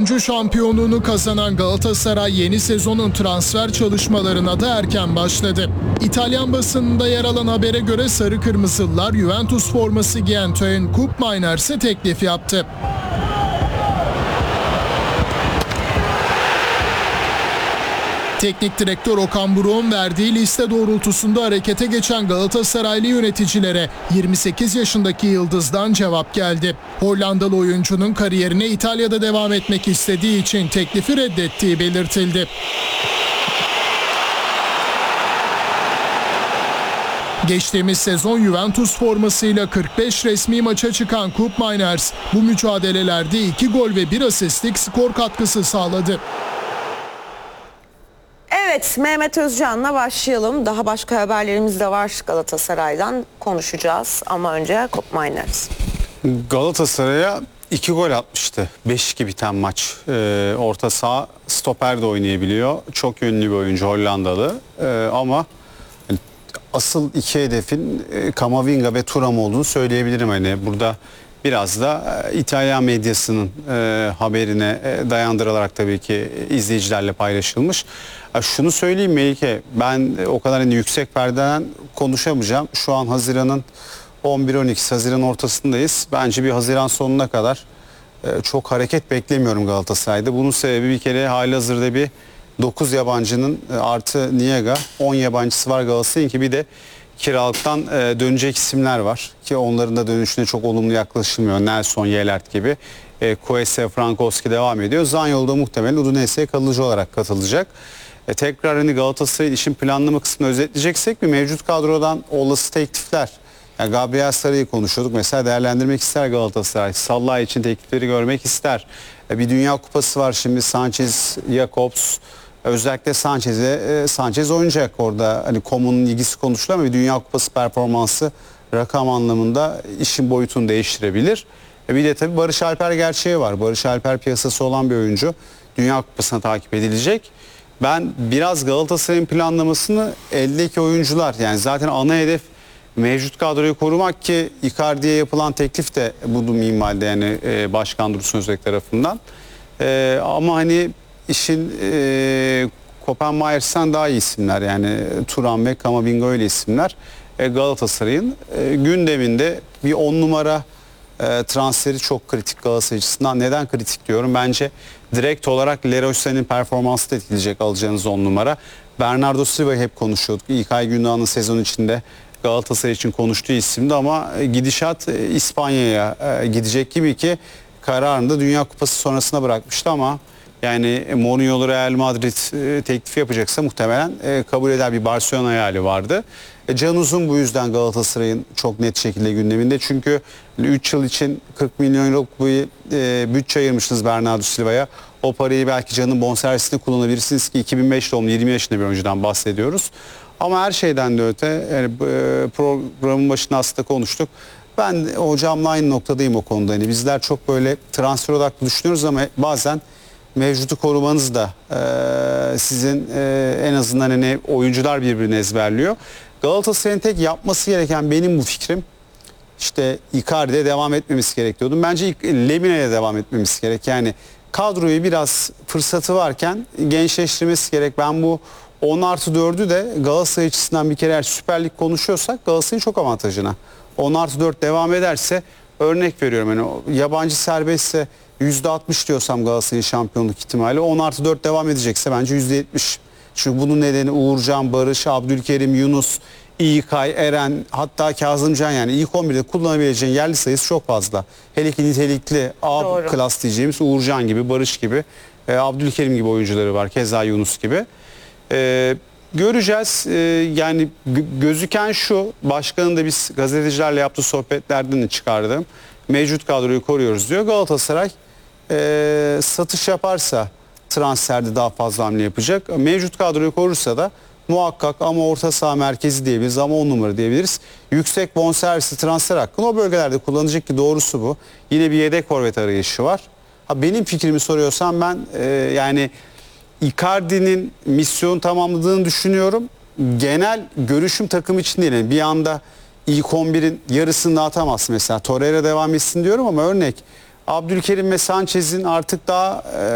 3. şampiyonluğunu kazanan Galatasaray yeni sezonun transfer çalışmalarına da erken başladı. İtalyan basınında yer alan habere göre Sarı Kırmızılılar Juventus forması giyen Teun Koopmeiners'e teklif yaptı. Teknik direktör Okan Buruk'un verdiği liste doğrultusunda harekete geçen Galatasaraylı yöneticilere 28 yaşındaki yıldızdan cevap geldi. Hollandalı oyuncunun kariyerine İtalya'da devam etmek istediği için teklifi reddettiği belirtildi. Geçtiğimiz sezon Juventus formasıyla 45 resmi maça çıkan Koopmeiners bu mücadelelerde 2 gol ve 1 asistlik skor katkısı sağladı. Evet, Mehmet Özcan'la başlayalım. Daha başka haberlerimiz de var, Galatasaray'dan konuşacağız ama önce Koopmeiners. Galatasaray'a 2 gol atmıştı. 5-2 biten maç. Orta saha, stoper de oynayabiliyor. Çok yönlü bir oyuncu, Hollandalı. Ama asıl iki hedefin Camavinga ve Thuram olduğunu söyleyebilirim. Hani burada biraz da İtalyan medyasının haberine dayandırılarak tabii ki izleyicilerle paylaşılmış. Şunu söyleyeyim Melike, ben o kadar yüksek perdeden konuşamayacağım. Şu an Haziran'ın 11-12 Haziran ortasındayız. Bence bir Haziran sonuna kadar çok hareket beklemiyorum Galatasaray'da. Bunun sebebi bir kere halihazırda bir 9 yabancının artı Niega 10 yabancısı var Galatasaray'ın ki bir de kiralıktan dönecek isimler var ki onların da dönüşüne çok olumlu yaklaşılmıyor. Nelson, Yelert gibi. Koese, Frankowski devam ediyor. Zanyol da muhtemelen Udinese'ye kalıcı olarak katılacak. Tekrar hani Galatasaray'ın işin planlama kısmını özetleyeceksek bir mevcut kadrodan olası teklifler. Yani Gabriel Sarı'yı konuşuyorduk. Mesela değerlendirmek ister Galatasaray. Salah için teklifleri görmek ister. Bir Dünya Kupası var şimdi. Sanchez, Jakobs. Özellikle Sanchez oynayacak orada. Hani Coman'ın ilgisi konuşuluyor ama bir Dünya Kupası performansı rakam anlamında işin boyutunu değiştirebilir. Bir de tabii Barış Alper gerçeği var. Barış Alper piyasası olan bir oyuncu. Dünya Kupası'na takip edilecek. Ben biraz Galatasaray'ın planlamasını eldeki oyuncular, yani zaten ana hedef mevcut kadroyu korumak ki Icardi'ye yapılan teklif de bu minvalde, yani Başkan Dursun Özbek tarafından. Ama hani işin Koopmeiners'tan daha iyi isimler, yani Thuram ve Camavinga öyle isimler. Galatasaray'ın gündeminde bir 10 numara transferi çok kritik Galatasaray açısından. Neden kritik diyorum? Bence direkt olarak Leroy Sané'nin performansı da etkileyecek alacağınız 10 numara. Bernardo Silva'yı hep konuşuyorduk. İlkay Gündoğan'ın sezon içinde Galatasaray için konuştuğu isimdi ama gidişat İspanya'ya gidecek gibi ki kararını da Dünya Kupası sonrasına bırakmıştı ama yani Mourinho'lu Real Madrid teklifi yapacaksa muhtemelen kabul eder, bir Barcelona hayali vardı. Can Uzun bu yüzden Galatasaray'ın çok net şekilde gündeminde. Çünkü 3 yıl için 40 milyon euroluk bir bütçe ayırmışsınız Bernardo Silva'ya. O parayı belki Can'ın bonservisinde kullanabilirsiniz ki 2005 doğumlu 20 yaşında bir oyuncudan bahsediyoruz. Ama her şeyden de öte, yani programın başında aslında konuştuk. Ben hocamla aynı noktadayım o konuda. Yani bizler çok böyle transfer odaklı düşünüyoruz ama bazen mevcutu korumanız da sizin en azından hani oyuncular birbirini ezberliyor. Galatasaray'ın tek yapması gereken, benim bu fikrim, işte Icardi'ye devam etmemiz gerekiyordu. Bence Lemine'ye devam etmemiz gerek. Yani kadroyu biraz fırsatı varken gençleştirmesi gerek. Ben bu 10+4'ü de Galatasaray açısından bir kere eğer Süper Lig konuşuyorsak Galatasaray'ın çok avantajına. 10+4 devam ederse, örnek veriyorum, yani yabancı serbestse %60 diyorsam Galatasaray'ın şampiyonluk ihtimali, 10+4 devam edecekse bence %70. Çünkü bunun nedeni Uğurcan, Barış, Abdülkerim, Yunus, İlkay, Eren, hatta Kazımcan, yani ilk 11'de kullanabileceğin yerli sayısı çok fazla. Hele ki nitelikli A klas diyeceğimiz Uğurcan gibi, Barış gibi, Abdülkerim gibi oyuncuları var. Keza Yunus gibi. Göreceğiz. Yani gözüken şu, başkanın da biz gazetecilerle yaptığı sohbetlerden de çıkardım. Mevcut kadroyu koruyoruz diyor. Galatasaray satış yaparsa transferde daha fazla hamle yapacak. Mevcut kadroyu korursa da muhakkak ama orta saha merkezi diyebiliriz ama 10 numara diyebiliriz. Yüksek bonservisli transfer hakkını o bölgelerde kullanacak ki doğrusu bu. Yine bir yedek forvet arayışı var. Benim fikrimi soruyorsan ben yani Icardi'nin misyonu tamamladığını düşünüyorum. Genel görüşüm takım için değil. Yani bir anda ilk 11'in yarısını dağıtamazsın mesela. Torreira devam etsin diyorum ama örnek Abdülkerim ve Sanchez'in artık daha